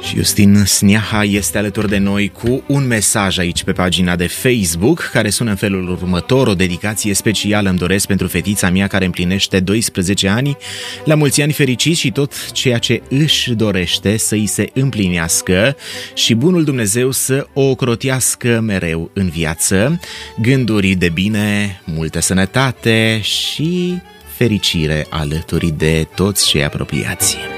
Și Justin Sneaha este alături de noi cu un mesaj aici pe pagina de Facebook care sună în felul următor: o dedicație specială îmi doresc pentru fetița mea care împlinește 12 ani. La mulți ani fericiți și tot ceea ce își dorește să îi se împlinească și bunul Dumnezeu să o ocrotească mereu în viață. Gânduri de bine, multă sănătate și fericire alături de toți cei apropiați.